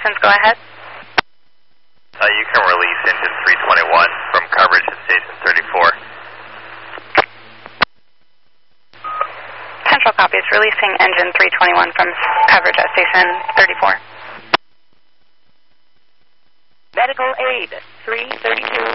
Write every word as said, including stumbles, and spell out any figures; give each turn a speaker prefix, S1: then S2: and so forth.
S1: Citizens, go ahead.
S2: Uh, you can release engine three twenty-one from coverage at station thirty-four.
S1: Central copies, releasing engine three twenty-one from coverage at station thirty-four.
S3: Medical aid, three thirty-two.